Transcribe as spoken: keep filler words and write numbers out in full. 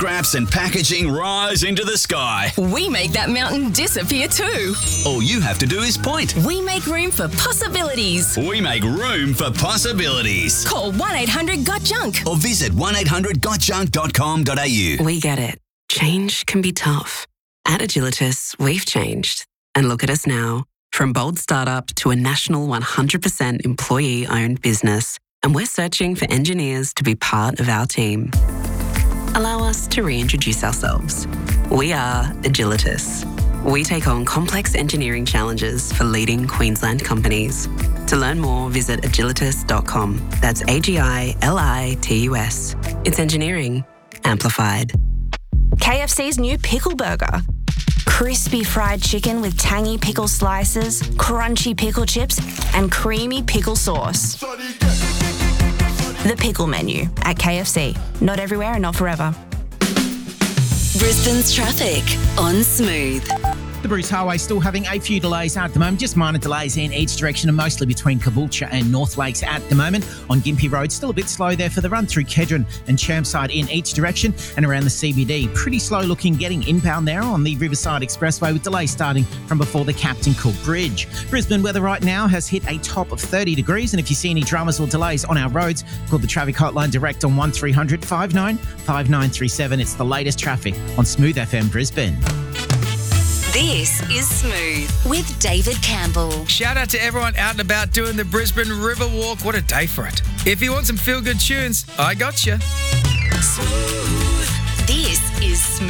scraps and packaging rise into the sky. We make that mountain disappear too. All you have to do is point. We make room for possibilities. We make room for possibilities. Call one eight hundred got junk or visit one eight hundred got junk dot com dot a u. We get it. Change can be tough. At Agilitas, we've changed. And look at us now. From bold startup to a national one hundred percent employee-owned business. And we're searching for engineers to be part of our team. Allow us to reintroduce ourselves. We are Agilitas. We take on complex engineering challenges for leading Queensland companies. To learn more, visit agilitas dot com. That's A G I L I T U S. It's engineering amplified. K F C's new pickle burger. Crispy fried chicken with tangy pickle slices, crunchy pickle chips, and creamy pickle sauce. The pickle menu at K F C. Not everywhere and not forever. Brisbane's traffic on Smooth. The Bruce Highway still having a few delays at the moment, just minor delays in each direction and mostly between Caboolture and North Lakes at the moment. On Gympie Road, still a bit slow there for the run through Kedron and Chermside in each direction and around the C B D. Pretty slow looking getting inbound there on the Riverside Expressway with delays starting from before the Captain Cook Bridge. Brisbane weather right now has hit a top of thirty degrees, and if you see any dramas or delays on our roads, call the traffic hotline direct on one three hundred five nine five nine three seven. It's the latest traffic on Smooth F M Brisbane. This is Smooth with David Campbell. Shout out to everyone out and about doing the Brisbane River Walk. What a day for it. If you want some feel-good tunes, I got you. Smooth. This is Smooth.